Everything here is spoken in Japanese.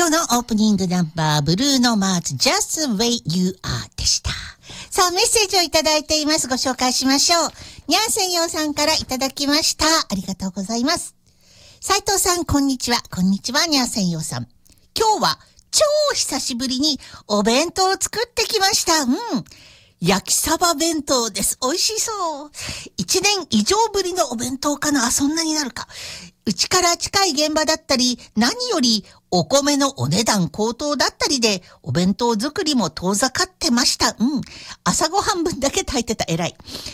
今日のオープニングナンバー、ブルーノマーズ Just the Way You Are でした。さあ、メッセージをいただいています。ご紹介しましょう。にゃんせんようさんからいただきました。ありがとうございます。斉藤さん、こんにちは。こんにちは、にゃんせんようさん。今日は超久しぶりにお弁当を作ってきました。焼きサバ弁当です。美味しそう。1年以上ぶりのお弁当かな。そんなになるか。うちから近い現場だったり、何よりお米のお値段高騰だったりで、お弁当作りも遠ざかってました。朝ごはん分だけ炊いてた。偉い。